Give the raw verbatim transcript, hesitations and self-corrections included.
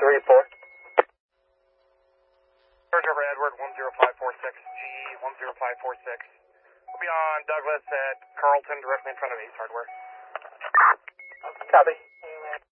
three four. George over Edward, one zero five four six, G one zero five four six. We'll be on Douglas at Carlton, directly in front of Ace Hardware. Copy.